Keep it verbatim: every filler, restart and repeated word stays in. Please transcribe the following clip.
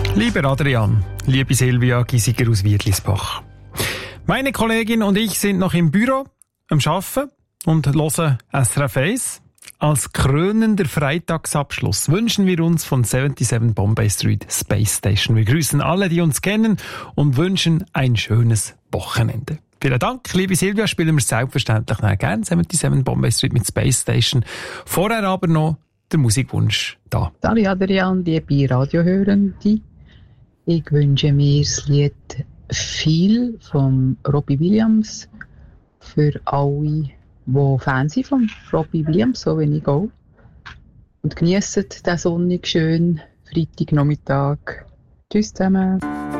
Lieber Adrian, liebe Silvia Giesiger aus Wiedlisbach. Meine Kollegin und ich sind noch im Büro am Arbeiten und hören S R F eins. Als krönender Freitagsabschluss wünschen wir uns von siebenundsiebzig Bombay Street Space Station. Wir grüßen alle, die uns kennen und wünschen ein schönes Wochenende. Vielen Dank, liebe Silvia. Spielen wir selbstverständlich gerne siebenundsiebzig Bombay Street mit Space Station. Vorher aber noch der Musikwunsch da. Hallo Adrian, liebe Radiohörende. Ich wünsche mir das Lied «Viel» von Robbie Williams für alle, die Fans sind von Robbie Williams, so wie ich auch. Und geniessen den sonnigen, schönen Freitagnachmittag. Tschüss zusammen.